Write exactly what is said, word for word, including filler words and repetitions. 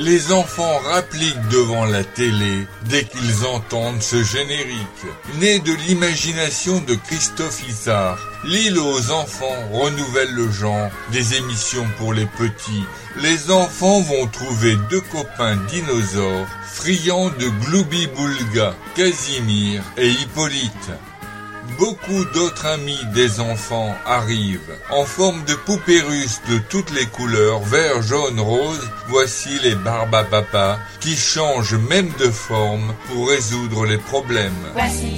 Les enfants rappliquent devant la télé dès qu'ils entendent ce générique. Né de l'imagination de Christophe Issard, L'île aux enfants renouvelle le genre des émissions pour les petits. Les enfants vont trouver deux copains dinosaures, friands de Gloubi-Boulga, Casimir et Hippolyte. Beaucoup d'autres amis des enfants arrivent, en forme de poupées russes de toutes les couleurs, vert, jaune, rose. Voici les Barbapapas qui changent même de forme pour résoudre les problèmes. Voici